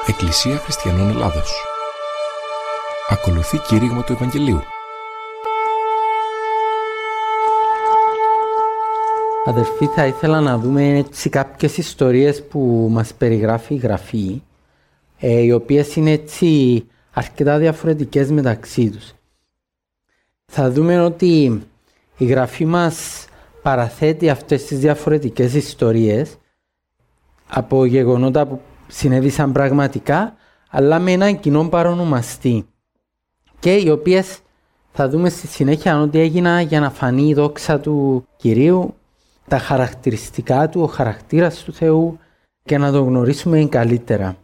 Εκκλησία Χριστιανών Ελλάδος. Ακολουθεί κήρυγμα του Ευαγγελίου. Αδερφοί, θα ήθελα να δούμε έτσι κάποιες ιστορίες που μας περιγράφει η Γραφή, οι οποίες είναι έτσι αρκετά διαφορετικές μεταξύ τους. Θα δούμε ότι η Γραφή μας παραθέτει αυτές τις διαφορετικές ιστορίες από γεγονότα που συνέβησαν πραγματικά, αλλά με έναν κοινό παρονομαστή, και οι οποίες θα δούμε στη συνέχεια ότι έγιναν για να φανεί η δόξα του Κυρίου, τα χαρακτηριστικά του, ο χαρακτήρας του Θεού, και να το γνωρίσουμε καλύτερα.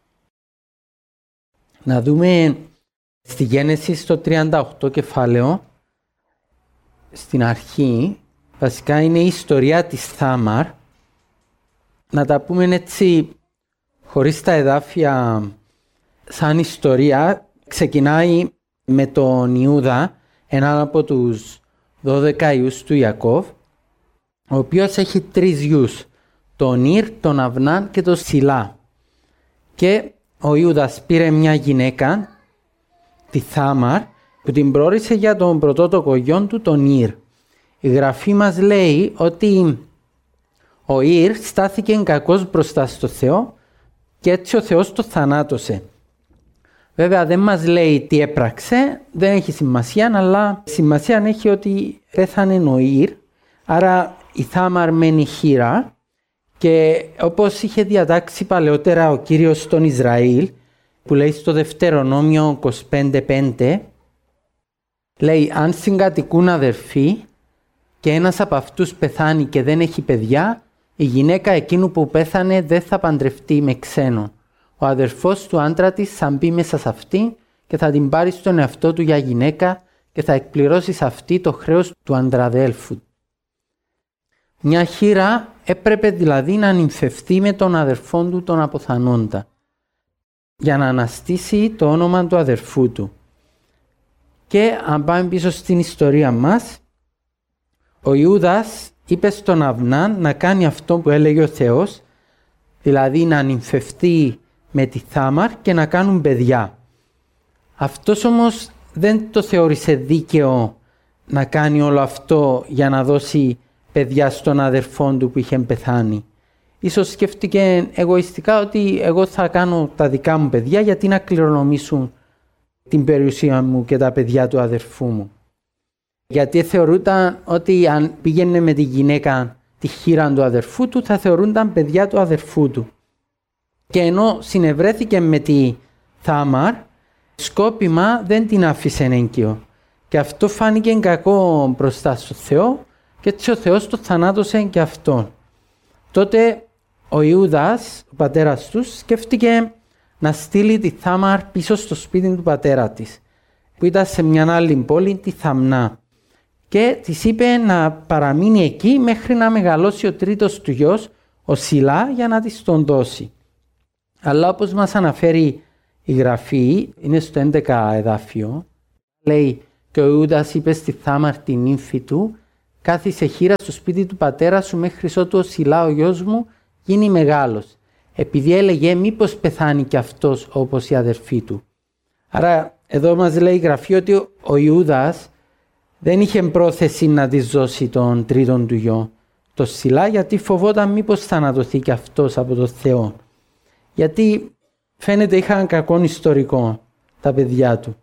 Να δούμε στη Γένεση στο 38 κεφάλαιο, στην αρχή, βασικά είναι η ιστορία της Θάμαρ. Να τα πούμε έτσι χωρίς τα εδάφια σαν ιστορία. Ξεκινάει με τον Ιούδα, έναν από τους 12 ιούς του Ιακώβ, ο οποίος έχει 3 γιους, τον Ήρ, τον Αυνάν και τον Σιλά. Και ο Ιούδας πήρε μια γυναίκα, τη Θάμαρ, που την προώρισε για τον πρωτότοκο γιον του, τον Ήρ. Η Γραφή μας λέει ότι ο Ήρ στάθηκε κακός μπροστά στο Θεό και έτσι ο Θεός το θανάτωσε. Βέβαια δεν μας λέει τι έπραξε, δεν έχει σημασία, αλλά σημασία έχει ότι πέθανε ο Ήρ, άρα η Θάμαρ μένει χήρα, και όπως είχε διατάξει παλαιότερα ο Κύριος στον Ισραήλ, που λέει στο Δευτερονόμιο 25:5, λέει αν συγκατοικούν αδερφοί και ένας από αυτούς πεθάνει και δεν έχει παιδιά, η γυναίκα εκείνου που πέθανε δεν θα παντρευτεί με ξένο. Ο αδερφός του άντρα της θα μπει μέσα σε αυτή και θα την πάρει στον εαυτό του για γυναίκα και θα εκπληρώσει σε αυτή το χρέος του ανδραδέλφου. Μια χήρα έπρεπε δηλαδή να νυμφευτεί με τον αδερφόν του τον αποθανόντα, για να αναστήσει το όνομα του αδερφού του. Και αν πάμε πίσω στην ιστορία μας, ο Ιούδας είπε στον Αυνάν να κάνει αυτό που έλεγε ο Θεός, δηλαδή να νυμφευτεί με τη Θάμαρ και να κάνουν παιδιά. Αυτός όμως δεν το θεώρησε δίκαιο να κάνει όλο αυτό για να δώσει παιδιά στον αδερφόν του που είχε πεθάνει. Ίσως σκέφτηκε εγωιστικά ότι εγώ θα κάνω τα δικά μου παιδιά γιατί να κληρονομήσουν την περιουσία μου και τα παιδιά του αδερφού μου. Γιατί θεωρούταν ότι αν πήγαινε με τη γυναίκα τη χείρα του αδερφού του θα θεωρούνταν παιδιά του αδερφού του. Και ενώ συνευρέθηκε με τη Θάμαρ, σκόπιμα δεν την άφησε έγκυο. Και αυτό φάνηκε κακό μπροστά στο Θεό και έτσι ο Θεός το θανάτωσε και αυτόν. Τότε ο Ιούδας, ο πατέρας τους, σκέφτηκε να στείλει τη Θάμαρ πίσω στο σπίτι του πατέρα της, που ήταν σε μια άλλη πόλη, τη Θαμνά. Και της είπε να παραμείνει εκεί μέχρι να μεγαλώσει ο τρίτος του γιος, ο Σιλά, για να της τον δώσει. Αλλά όπως μας αναφέρει η Γραφή, είναι στο 11 εδάφιο, λέει και ο Ιούδας είπε στη Θάμαρ την νύμφη του, κάθισε χείρα στο σπίτι του πατέρα σου μέχρι ότου ο Σιλά ο γιος μου γίνει μεγάλος, επειδή έλεγε μήπως πεθάνει κι αυτός όπως η αδερφή του. Άρα εδώ μας λέει η Γραφή ότι ο Ιούδας δεν είχε πρόθεση να της δώσει τον τρίτον του γιο, το Σιλά, γιατί φοβόταν μήπως θανατωθεί κι αυτός από τον Θεό. Γιατί φαίνεται είχαν κακόν ιστορικό τα παιδιά του.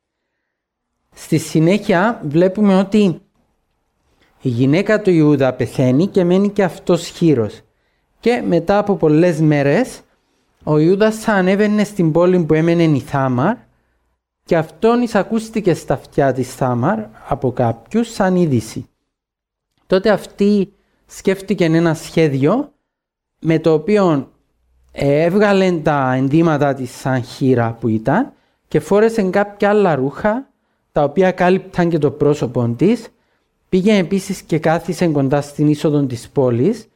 Στη συνέχεια βλέπουμε ότι η γυναίκα του Ιούδα πεθαίνει και μένει και αυτός χήρος. Και μετά από πολλές μέρες ο Ιούδας θα ανέβαινε στην πόλη που έμενε η Θάμαρ και αυτόν εισακούστηκε στα αυτιά της Θάμαρ από κάποιους σαν είδηση. Τότε αυτή σκέφτηκε ένα σχέδιο με το οποίο έβγαλε τα ενδύματα της σαν χήρα που ήταν και φόρεσε κάποια άλλα ρούχα τα οποία κάλυπταν και το πρόσωπο της. Πήγε επίσης και κάθισε κοντά στην είσοδο της πόλης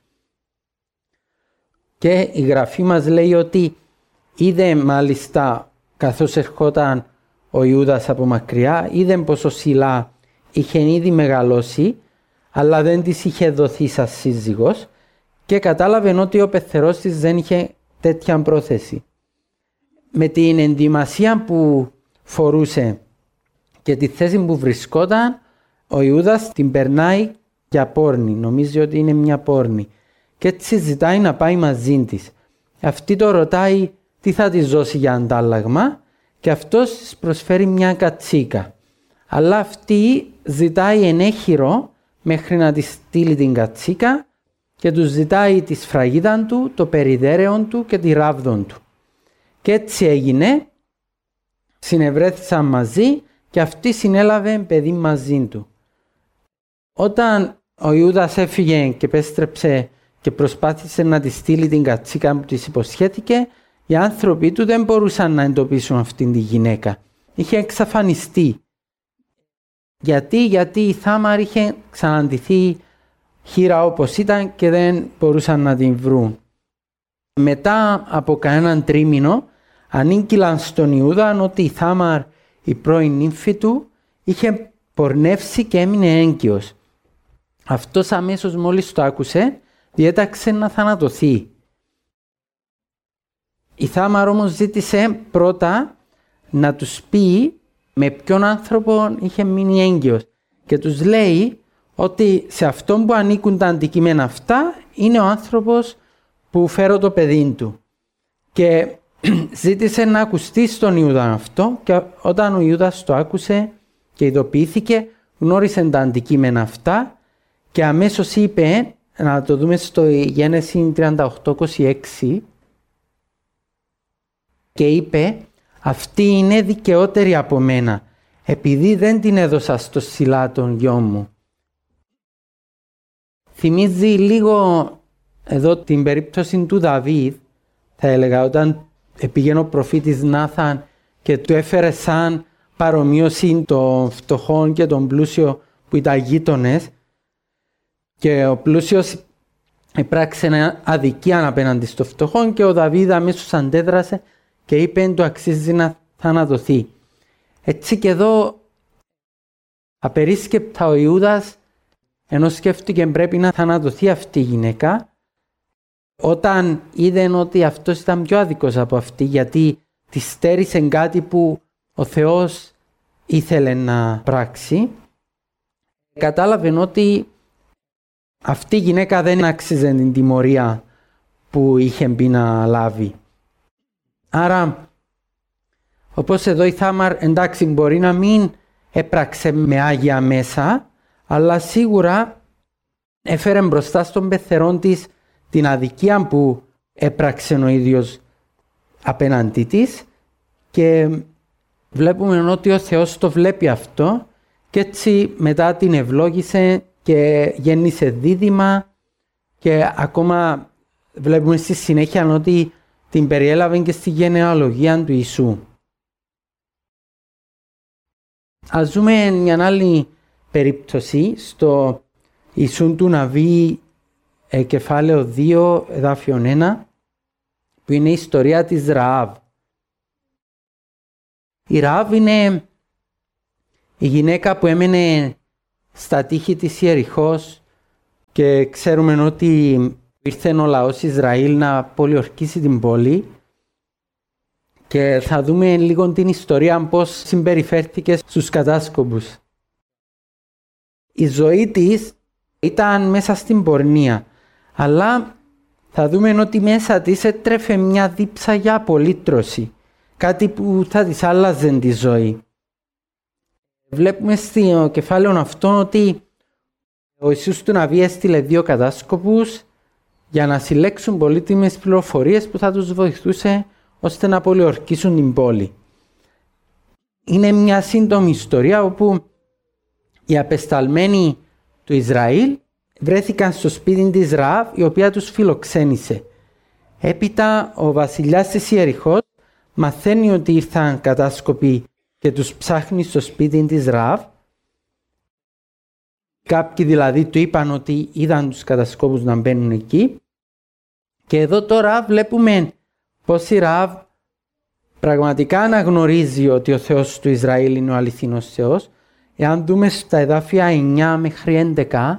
και η Γραφή μας λέει ότι είδε μάλιστα καθώς ερχόταν ο Ιούδας από μακριά, είδε πως ο Σιλά είχε ήδη μεγαλώσει αλλά δεν της είχε δοθεί σαν σύζυγος και κατάλαβε ότι ο πεθερός της δεν είχε τέτοια πρόθεση. με την ενδυμασία που φορούσε και τη θέση που βρισκόταν, ο Ιούδας την περνάει για πόρνη. Νομίζει ότι είναι μια πόρνη. Και έτσι ζητάει να πάει μαζί της. Αυτή το ρωτάει τι θα της δώσει για αντάλλαγμα και αυτός της προσφέρει μια κατσίκα. Αλλά αυτή ζητάει ενέχειρο μέχρι να της στείλει την κατσίκα και του ζητάει τη σφραγίδα του, το περιδέρεον του και τη ράβδον του. Και έτσι έγινε, συνευρέθησαν μαζί και αυτή συνέλαβε παιδί μαζί του. Όταν ο Ιούδας έφυγε και επέστρεψε και προσπάθησε να τη στείλει την κατσίκα που της υποσχέθηκε, οι άνθρωποι του δεν μπορούσαν να εντοπίσουν αυτήν τη γυναίκα. Είχε εξαφανιστεί. Γιατί η Θάμαρ είχε ξαναντηθεί χείρα όπως ήταν και δεν μπορούσαν να την βρουν. Μετά από κανέναν τρίμηνο ανήγγυλαν στον Ιούδα ότι η Θάμαρ, η πρώην νύμφη του, είχε πορνεύσει και έμεινε έγκυος. Αυτός αμέσως μόλις το άκουσε, διέταξε να θανατωθεί. Η Θάμαρ όμως ζήτησε πρώτα να τους πει με ποιον άνθρωπο είχε μείνει έγκυος και τους λέει ότι σε αυτόν που ανήκουν τα αντικείμενα αυτά είναι ο άνθρωπος που φέρω το παιδί του. Και ζήτησε να ακουστεί στον Ιούδα αυτό και όταν ο Ιούδας το άκουσε και ειδοποιήθηκε, γνώρισε τα αντικείμενα αυτά και αμέσως είπε, να το δούμε στο Γένεση 38-26, και είπε «Αυτή είναι δικαιότερη από μένα, επειδή δεν την έδωσα στο Σιλά τον γιο μου». Θυμίζει λίγο εδώ την περίπτωση του Δαβίδ, θα έλεγα, όταν πήγαινε ο προφήτης Νάθαν και του έφερε σαν παρομοίωση των φτωχών και τον πλούσιο που ήταν γείτονες και ο πλούσιος επράξε αδικία απέναντι στο φτωχόν και ο Δαβίδ αμέσως αντέδρασε και είπε του αξίζει να θανατωθεί. Έτσι και εδώ απερίσκεπτα ο Ιούδας, ενώ σκέφτηκε πρέπει να θανατωθεί αυτή η γυναίκα, όταν είδε ότι αυτός ήταν πιο άδικος από αυτή, γιατί τη στέρισε κάτι που ο Θεός ήθελε να πράξει, κατάλαβε ότι αυτή η γυναίκα δεν άξιζε την τιμωρία που είχε μπει να λάβει. Άρα, όπως εδώ η Θάμαρ, εντάξει, μπορεί να μην έπραξε με άγια μέσα, αλλά σίγουρα έφερε μπροστά στον πεθερόν της την αδικία που έπραξε ο ίδιος απέναντί της και βλέπουμε ότι ο Θεός το βλέπει αυτό και έτσι μετά την ευλόγησε και γέννησε δίδυμα και ακόμα βλέπουμε στη συνέχεια ότι την περιέλαβε και στη γενεαλογία του Ιησού. Ας δούμε μια άλλη περίπτωση στο Ιησούν του Ναβί κεφάλαιο 2 εδάφιο 1 που είναι η ιστορία της Ραάβ. Η Ραάβ είναι η γυναίκα που έμενε στα τείχη της Ιεριχώς και ξέρουμε ότι ήρθε ο λαός Ισραήλ να πολιορκήσει την πόλη και θα δούμε λίγο την ιστορία πώς συμπεριφέρθηκε στους κατάσκοπους. Η ζωή της ήταν μέσα στην πορνεία, αλλά θα δούμε ότι μέσα της έτρεφε μια δίψα για απολύτρωση, κάτι που θα της άλλαζε τη ζωή. Βλέπουμε στο κεφάλαιο αυτό ότι ο Ιησούς του Ναβί έστειλε 2 κατάσκοπους για να συλλέξουν πολύτιμες πληροφορίες που θα τους βοηθούσε ώστε να πολιορκήσουν την πόλη. Είναι μια σύντομη ιστορία όπου οι απεσταλμένοι του Ισραήλ βρέθηκαν στο σπίτι της Ραάβ, η οποία τους φιλοξένησε. Έπειτα ο βασιλιάς της Ιεριχώς μαθαίνει ότι ήρθαν κατάσκοποι και τους ψάχνει στο σπίτι της Ραάβ. Κάποιοι δηλαδή του είπαν ότι είδαν τους κατασκόπους να μπαίνουν εκεί. Και εδώ τώρα βλέπουμε πως η Ραάβ πραγματικά αναγνωρίζει ότι ο Θεός του Ισραήλ είναι ο αληθινός Θεός. Εάν δούμε στα εδάφια 9 μέχρι 11,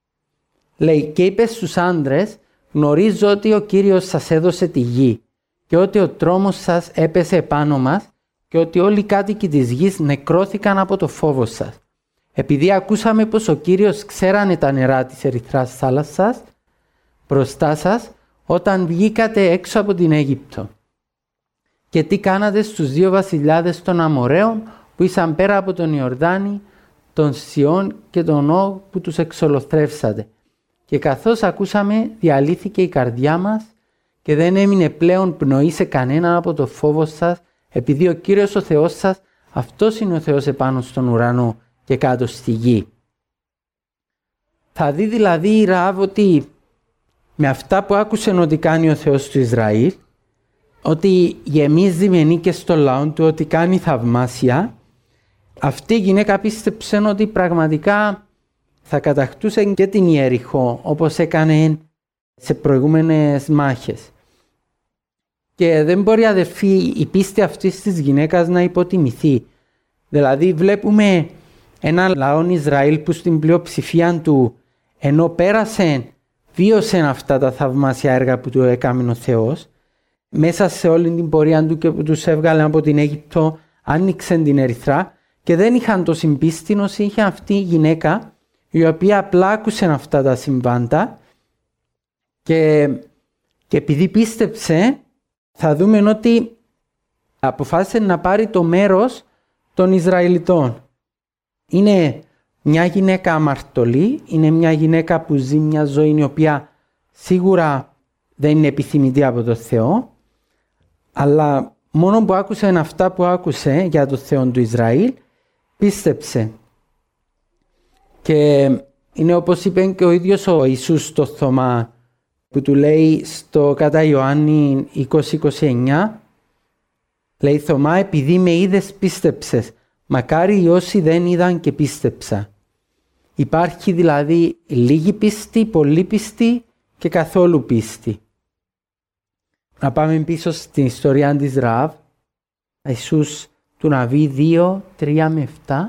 λέει «Και είπε στους άντρες, γνωρίζω ότι ο Κύριος σας έδωσε τη γη και ότι ο τρόμος σας έπεσε επάνω μας και ότι όλοι οι κάτοικοι της γης νεκρώθηκαν από το φόβο σας. Επειδή ακούσαμε πως ο Κύριος ξέρανε τα νερά της ερυθράς θάλασσας μπροστά σας όταν βγήκατε έξω από την Αίγυπτο. Και τι κάνατε στους 2 βασιλιάδες των Αμοραίων που ήσαν πέρα από τον Ιορδάνη, τον Σιών και τον Όγ που τους εξολοθρεύσατε. Και καθώς ακούσαμε διαλύθηκε η καρδιά μας και δεν έμεινε πλέον πνοή σε κανέναν από το φόβο σας, επειδή ο Κύριος ο Θεός σας, αυτός είναι ο Θεός επάνω στον ουρανό και κάτω στη γη. Θα δει δηλαδή η Ραάβ ότι με αυτά που άκουσε ότι κάνει ο Θεός του Ισραήλ, ότι γεμίζει με νίκες στο λαό του, ότι κάνει θαυμάσια, αυτή η γυναίκα πίστεψε ότι πραγματικά θα κατακτούσε και την Ιεριχώ, όπως έκανε σε προηγούμενες μάχες. Και δεν μπορεί, αδερφοί, η πίστη αυτής της γυναίκας να υποτιμηθεί. Δηλαδή βλέπουμε ένα λαό Ισραήλ που στην πλειοψηφία του, ενώ πέρασε, βίωσε αυτά τα θαυμάσια έργα που του έκαμε ο Θεός, μέσα σε όλη την πορεία του και που τους έβγαλε από την Αίγυπτο, άνοιξε την Ερυθρά και δεν είχαν το συμπίστη όσο είχε αυτή η γυναίκα, η οποία απλά άκουσε αυτά τα συμβάντα και επειδή πίστεψε, θα δούμε ότι αποφάσισε να πάρει το μέρος των Ισραηλιτών. Είναι μια γυναίκα αμαρτωλή, είναι μια γυναίκα που ζει μια ζωή η οποία σίγουρα δεν είναι επιθυμητή από τον Θεό, αλλά μόνο που άκουσε αυτά που άκουσε για τον Θεό του Ισραήλ, πίστεψε. Και είναι όπως είπε και ο ίδιος ο Ιησούς στο Θωμά, που του λέει στο κατά Ιωάννη 20-29, λέει Θωμά, επειδή με είδες πίστεψες, μακάρι οι όσοι δεν είδαν και πίστεψα. Υπάρχει δηλαδή λίγη πίστη, πολλή πίστη και καθόλου πίστη. Να πάμε πίσω στην ιστορία της Ραάβ, Ιησούς του Ναβί 2, 3 με 7.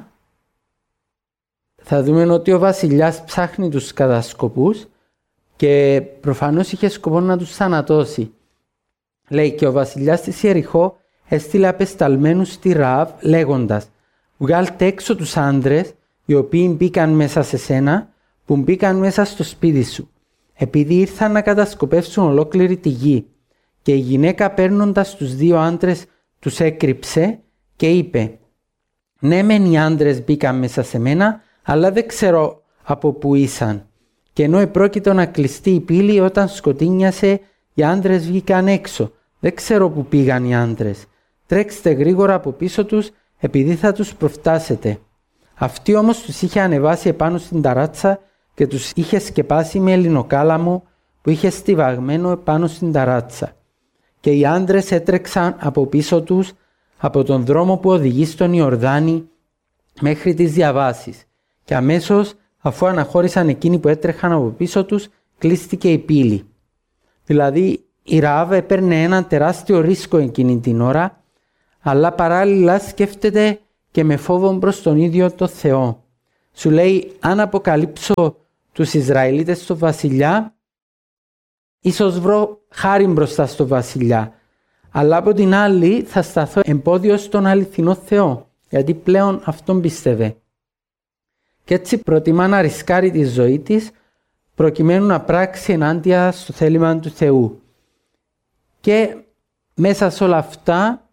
Θα δούμε ότι ο βασιλιάς ψάχνει τους κατασκοπούς και προφανώς είχε σκοπό να τους θανατώσει. Λέει και ο βασιλιάς της Ιεριχώ έστειλε απεσταλμένους στη Ραάβ λέγοντας «Βγάλτε έξω τους άντρες οι οποίοι μπήκαν μέσα σε σένα, που μπήκαν μέσα στο σπίτι σου, επειδή ήρθαν να κατασκοπεύσουν ολόκληρη τη γη». Και η γυναίκα παίρνοντας τους 2 άντρες τους έκρυψε και είπε «Ναι μεν οι άντρες μπήκαν μέσα σε μένα, αλλά δεν ξέρω από πού ήσαν. Και ενώ επρόκειτο να κλειστεί η πύλη όταν σκοτίνιασε, οι άντρες βγήκαν έξω. Δεν ξέρω πού πήγαν οι άντρες. Τρέξτε γρήγορα από πίσω τους, επειδή θα τους προφτάσετε». Αυτή όμως τους είχε ανεβάσει επάνω στην ταράτσα και τους είχε σκεπάσει με ελληνοκάλαμο που είχε στιβαγμένο επάνω στην ταράτσα. Και οι άντρες έτρεξαν από πίσω τους από τον δρόμο που οδηγεί στον Ιορδάνη μέχρι τις διαβάσεις. Και αμέσως, αφού αναχώρησαν εκείνοι που έτρεχαν από πίσω τους, κλείστηκε η πύλη. Δηλαδή η Ραάβ έπαιρνε ένα τεράστιο ρίσκο εκείνη την ώρα, αλλά παράλληλα σκέφτεται και με φόβο προς τον ίδιο το Θεό. Σου λέει, αν αποκαλύψω τους Ισραηλίτες στο βασιλιά, ίσως βρω χάρη μπροστά στο βασιλιά, αλλά από την άλλη θα σταθώ εμπόδιο στον αληθινό Θεό, γιατί πλέον αυτόν πίστευε. Και έτσι προτιμά να ρισκάρει τη ζωή της, προκειμένου να πράξει ενάντια στο θέλημα του Θεού. Και μέσα σε όλα αυτά,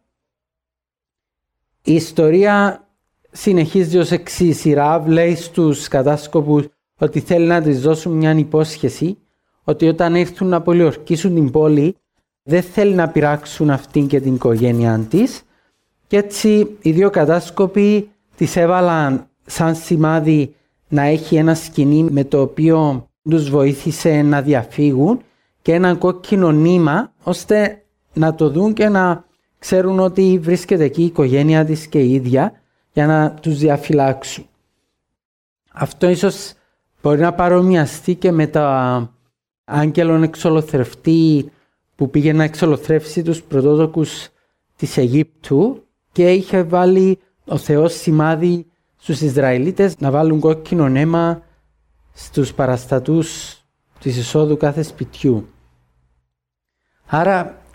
η ιστορία συνεχίζει ως εξής. Η Ραάβ λέει στους κατάσκοπους ότι θέλει να της δώσουν μια υπόσχεση, ότι όταν έρθουν να πολιορκήσουν την πόλη, δεν θέλει να πειράξουν αυτήν και την οικογένειά της. Και έτσι οι 2 κατάσκοποι της έβαλαν σαν σημάδι να έχει ένα σκηνή με το οποίο τους βοήθησε να διαφύγουν και ένα κόκκινο νήμα, ώστε να το δουν και να ξέρουν ότι βρίσκεται εκεί η οικογένεια της και η ίδια, για να τους διαφυλάξουν. Αυτό ίσως μπορεί να παρομοιαστεί και με τα άγγελον εξολοθρευτή που πήγε να εξολοθρεύσει τους πρωτότοκους της Αιγύπτου και είχε βάλει ο Θεός σημάδι στους Ισραηλίτες να βάλουν κόκκινο αίμα στους παραστατούς της εισόδου κάθε σπιτιού. Άρα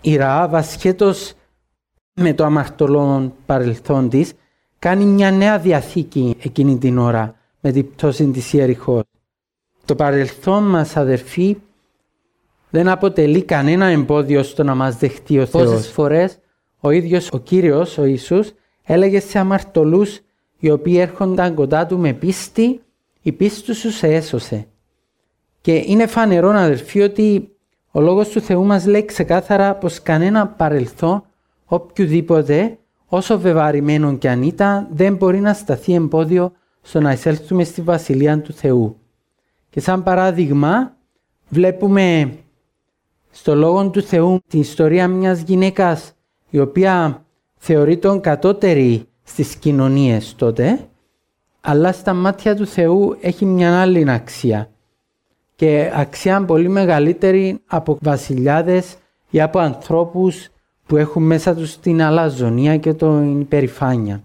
η Ραάβ, ασχέτως με το αμαρτωλό παρελθόν της, κάνει μια νέα διαθήκη εκείνη την ώρα με την πτώση της Ιεριχώς. Το παρελθόν μας, αδερφοί, δεν αποτελεί κανένα εμπόδιο στο να μας δεχτεί ο Θεός. Πόσες φορές ο ίδιος ο Κύριος, ο Ιησούς, έλεγε σε αμαρτωλούς οι οποίοι έρχονταν κοντά του με πίστη, η πίστη σου σε έσωσε. Και είναι φανερό, αδερφοί, ότι ο Λόγος του Θεού μας λέει ξεκάθαρα πως κανένα παρελθόν, οποιουδήποτε, όσο βεβαρημένο κι αν ήταν, δεν μπορεί να σταθεί εμπόδιο στο να εισέλθουμε στη Βασιλεία του Θεού. Και σαν παράδειγμα, βλέπουμε στο Λόγο του Θεού την ιστορία μιας γυναίκας η οποία θεωρείται κατώτερη στις κοινωνίες τότε, αλλά στα μάτια του Θεού έχει μια άλλη αξία και αξία πολύ μεγαλύτερη από βασιλιάδες ή από ανθρώπους που έχουν μέσα τους την αλαζονία και την υπερηφάνεια.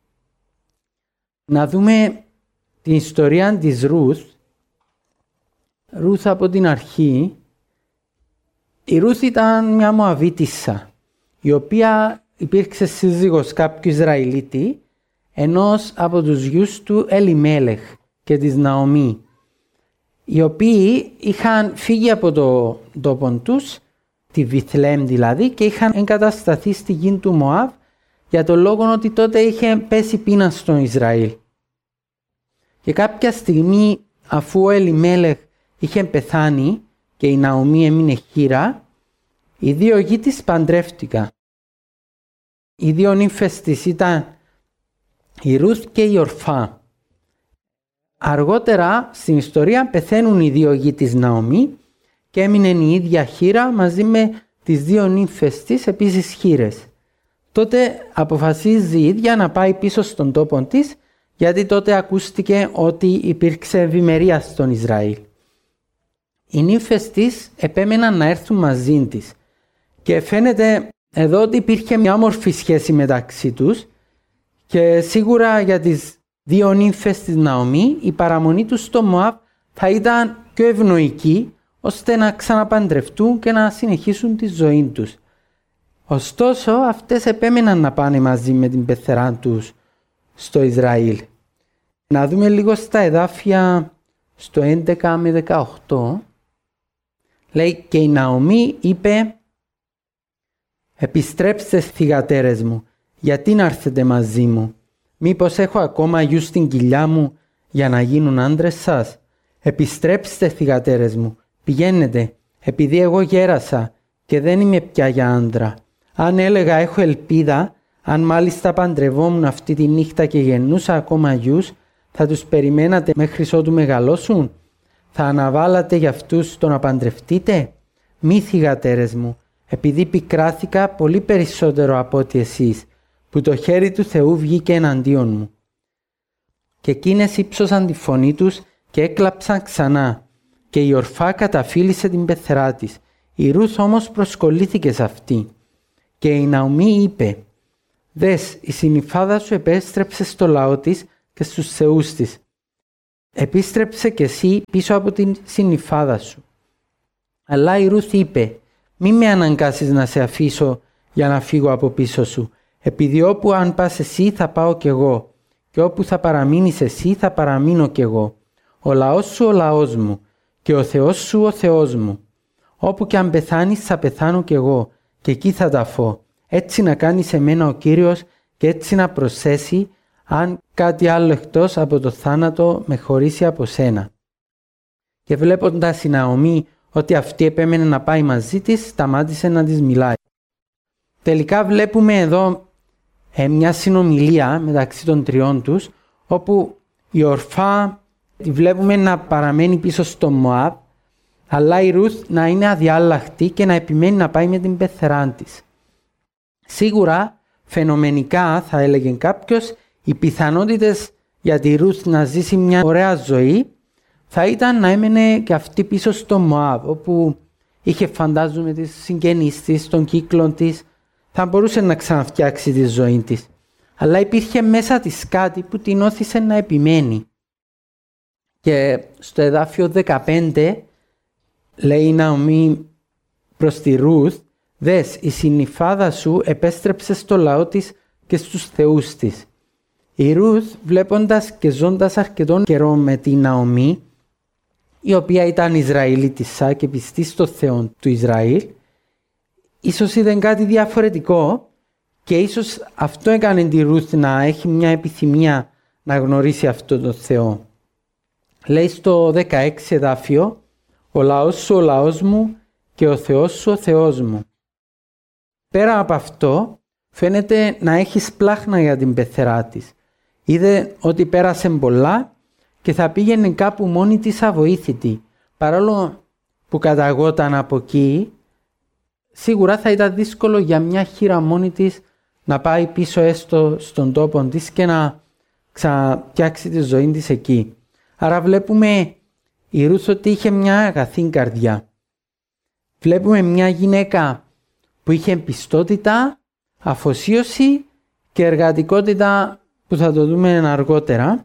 Να δούμε την ιστορία της Ρουθ. Ρουθ από την αρχή. Η Ρουθ ήταν μια Μωαβίτισσα, η οποία υπήρξε σύζυγος κάποιου Ισραηλίτη, ενός από τους γιους του Ελιμέλεχ και της Ναομή, οι οποίοι είχαν φύγει από το τόπο τους, τη Βιθλέμ δηλαδή, και είχαν εγκατασταθεί στη γη του Μωάβ για τον λόγο ότι τότε είχε πέσει πείνα στον Ισραήλ. Και κάποια στιγμή, αφού ο Ελιμέλεχ είχε πεθάνει και η Ναομή έμεινε χήρα, οι δύο γη της παντρεύτηκαν. Οι δύο νύμφες της ήταν η Ρουθ και η Ορφά. Αργότερα στην ιστορία πεθαίνουν οι δύο γη της Ναομή και έμεινε η ίδια χήρα μαζί με τις δύο νύμφες της επίσης χήρες. Τότε αποφασίζει η ίδια να πάει πίσω στον τόπο της, γιατί τότε ακούστηκε ότι υπήρξε ευημερία στον Ισραήλ. Οι νύμφες της επέμεναν να έρθουν μαζί της και φαίνεται εδώ ότι υπήρχε μια όμορφη σχέση μεταξύ τους και σίγουρα για τις δύο νύμφες της Ναομή η παραμονή τους στο Μωάβ θα ήταν πιο ευνοϊκή ώστε να ξαναπαντρευτούν και να συνεχίσουν τη ζωή τους. Ωστόσο αυτές επέμεναν να πάνε μαζί με την πεθερά τους στο Ισραήλ. Να δούμε λίγο στα εδάφια στο 11 με 18. Λέει και η Ναομή είπε «Επιστρέψτε θυγατέρες μου, γιατί να έρθετε μαζί μου, μήπως έχω ακόμα γιους στην κοιλιά μου για να γίνουν άντρες σας. Επιστρέψτε θυγατέρες μου, πηγαίνετε, επειδή εγώ γέρασα και δεν είμαι πια για άντρα. Αν έλεγα έχω ελπίδα, αν μάλιστα παντρευόμουν αυτή τη νύχτα και γεννούσα ακόμα γιους, θα τους περιμένατε μέχρι ότου μεγαλώσουν. Θα αναβάλατε για αυτούς το να παντρευτείτε. Μη θυγατέρες μου, επειδή πικράθηκα πολύ περισσότερο από ότι εσείς, που το χέρι του Θεού βγήκε εναντίον μου». Και εκείνες ύψωσαν τη φωνή τους και έκλαψαν ξανά, και η Ορφά καταφύλισε την πεθερά της. Η Ρουθ όμως προσκολήθηκε σε αυτή. Και η Ναομή είπε «Δες, η συνυφάδα σου επέστρεψε στο λαό της και στους θεούς της. Επίστρεψε κι εσύ πίσω από την συνυφάδα σου». Αλλά η Ρουθ είπε «Μη με αναγκάσεις να σε αφήσω για να φύγω από πίσω σου, επειδή όπου αν πας εσύ θα πάω κι εγώ, και όπου θα παραμείνεις εσύ θα παραμείνω κι εγώ. Ο λαός σου ο λαός μου, και ο Θεός σου ο Θεός μου. Όπου κι αν πεθάνεις θα πεθάνω κι εγώ, και εκεί θα ταφώ. Έτσι να κάνει σε μένα ο Κύριος και έτσι να προσθέσει, αν κάτι άλλο εκτός από το θάνατο με χωρίσει από σένα». Και βλέποντας η Ναομή ότι αυτή επέμενε να πάει μαζί της, σταμάτησε να της μιλάει. Τελικά βλέπουμε εδώ μια συνομιλία μεταξύ των τριών τους, όπου η Ορφά τη βλέπουμε να παραμένει πίσω στο Μωάβ, αλλά η Ρουθ να είναι αδιάλαχτη και να επιμένει να πάει με την πεθερά της. Σίγουρα, φαινομενικά θα έλεγε κάποιος, οι πιθανότητες για τη Ρουθ να ζήσει μια ωραία ζωή θα ήταν να έμενε και αυτή πίσω στο Μωάβ, όπου είχε φαντάζομαι τις συγγενείς της, τον κύκλο της, θα μπορούσε να ξαναφτιάξει τη ζωή της. Αλλά υπήρχε μέσα της κάτι που την όθησε να επιμένει. Και στο εδάφιο 15 λέει η Ναομή προς τη Ρουθ Δες, η συνυφάδα σου επέστρεψε στο λαό της και στους θεούς της. Η Ρουθ, βλέποντας και ζώντας αρκετόν καιρό με την Ναομή, η οποία ήταν Ισραηλίτισσα και πιστή στο Θεό του Ισραήλ, ίσως είδε κάτι διαφορετικό και ίσως αυτό έκανε τη Ρουθ να έχει μια επιθυμία να γνωρίσει αυτό το Θεό. Λέει στο 16 εδάφιο, «Ο λαός σου ο λαός μου και ο Θεός σου ο Θεός μου». Πέρα από αυτό, φαίνεται να έχει σπλάχνα για την πεθερά της. Είδε ότι πέρασε πολλά και θα πήγαινε κάπου μόνη της αβοήθητη. Παρόλο που καταγόταν από εκεί, σίγουρα θα ήταν δύσκολο για μια χήρα μόνη της να πάει πίσω έστω στον τόπο της και να ξαναπιάξει τη ζωή της εκεί. Άρα βλέπουμε η Ρουθ ότι είχε μια αγαθή καρδιά. Βλέπουμε μια γυναίκα που είχε πιστότητα, αφοσίωση και εργατικότητα που θα το δούμε αργότερα.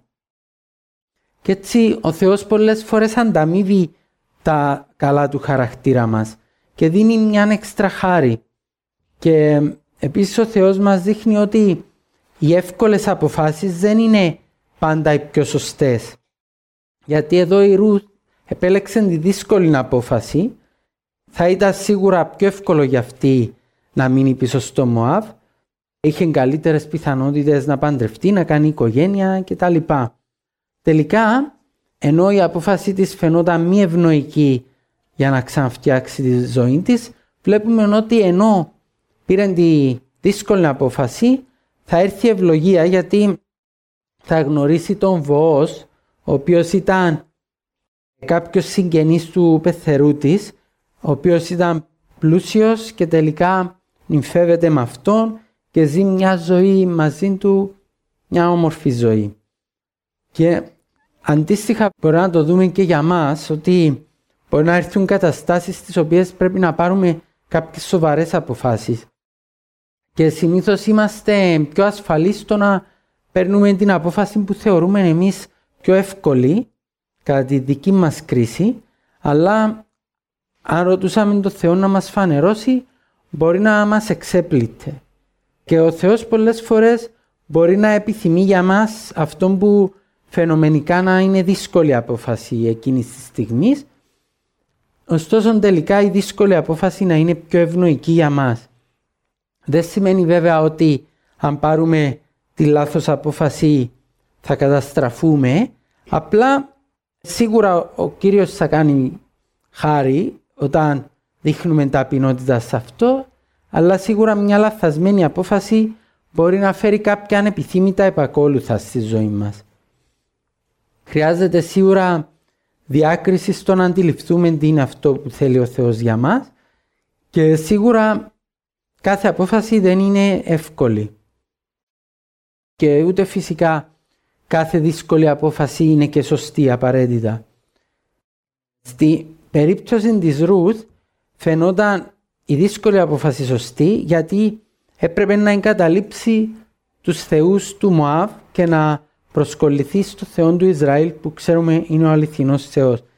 Και έτσι ο Θεός πολλές φορές ανταμείβει τα καλά του χαρακτήρα μας και δίνει μια έξτρα χάρη. Και επίσης ο Θεός μας δείχνει ότι οι εύκολες αποφάσεις δεν είναι πάντα οι πιο σωστές. Γιατί εδώ η Ρουθ επέλεξε τη δύσκολη απόφαση. Θα ήταν σίγουρα πιο εύκολο για αυτή να μείνει πίσω στο Μωάβ. Είχε καλύτερες πιθανότητες να παντρευτεί, να κάνει οικογένεια κτλ. Τελικά, ενώ η απόφαση της φαινόταν μη ευνοϊκή για να ξαναφτιάξει τη ζωή της, βλέπουμε ότι ενώ πήρε τη δύσκολη απόφαση, θα έρθει ευλογία γιατί θα γνωρίσει τον Βοός, ο οποίος ήταν κάποιος συγγενής του πεθερού της, ο οποίος ήταν πλούσιος και τελικά νυμφεύεται με αυτόν και ζει μια ζωή μαζί του, μια όμορφη ζωή. Και αντίστοιχα μπορεί να το δούμε και για μας, ότι μπορεί να έρθουν καταστάσεις στις οποίες πρέπει να πάρουμε κάποιες σοβαρές αποφάσεις. Και συνήθως είμαστε πιο ασφαλείς στο να παίρνουμε την απόφαση που θεωρούμε εμείς πιο εύκολη κατά τη δική μας κρίση, αλλά αν ρωτούσαμε τον Θεό να μας φανερώσει, μπορεί να μας εξέπλητε. Και ο Θεός πολλές φορές μπορεί να επιθυμεί για μας αυτό που φαινομενικά να είναι δύσκολη απόφαση εκείνης της στιγμής, ωστόσο τελικά η δύσκολη απόφαση να είναι πιο ευνοϊκή για μας. Δεν σημαίνει βέβαια ότι αν πάρουμε τη λάθος απόφαση θα καταστραφούμε, απλά σίγουρα ο Κύριος θα κάνει χάρη όταν δείχνουμε ταπεινότητα σε αυτό, αλλά σίγουρα μια λαθασμένη απόφαση μπορεί να φέρει κάποια ανεπιθύμητα επακόλουθα στη ζωή μας. Χρειάζεται σίγουρα διάκριση στο να αντιληφθούμε τι είναι αυτό που θέλει ο Θεός για μας και σίγουρα κάθε απόφαση δεν είναι εύκολη. Και ούτε φυσικά κάθε δύσκολη απόφαση είναι και σωστή απαραίτητα. Στη περίπτωση της Ρουθ φαινόταν η δύσκολη απόφαση σωστή γιατί έπρεπε να εγκαταλείψει τους θεούς του Μωάβ και να προσκολληθεί στο Θεό του Ισραήλ που ξέρουμε είναι ο αληθινός Θεός.